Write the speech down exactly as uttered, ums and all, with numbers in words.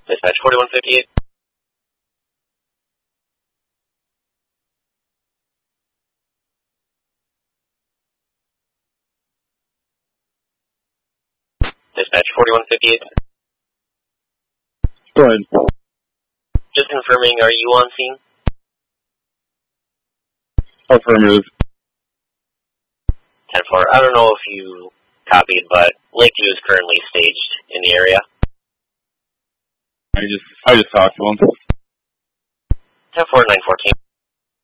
Dispatch forty-one fifty-eight. Dispatch forty-one fifty-eight. Go ahead. Just confirming, are you on scene? Affirmative. ten four. I don't know if you copied, but Lakeview is currently staged in the area. I just I just talked to him. ten four nine fourteen.